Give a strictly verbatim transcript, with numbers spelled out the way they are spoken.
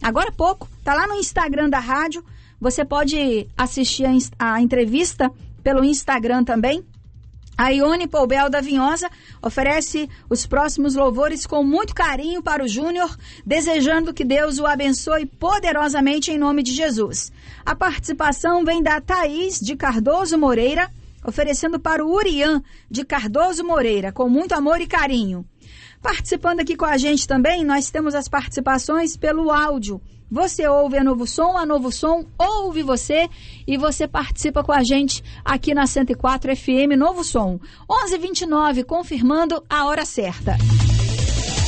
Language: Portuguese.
agora há pouco, tá lá no Instagram da rádio. Você pode assistir a, a entrevista pelo Instagram também. A Ione Poubel da Vinhosa oferece os próximos louvores com muito carinho para o Júnior, desejando que Deus o abençoe poderosamente em nome de Jesus. A participação vem da Thaís de Cardoso Moreira, oferecendo para o Urian de Cardoso Moreira, com muito amor e carinho. Participando aqui com a gente também, nós temos as participações pelo áudio. Você ouve a Novo Som, a Novo Som ouve você e você participa com a gente aqui na cento e quatro F M Novo Som. onze e vinte e nove, confirmando a hora certa.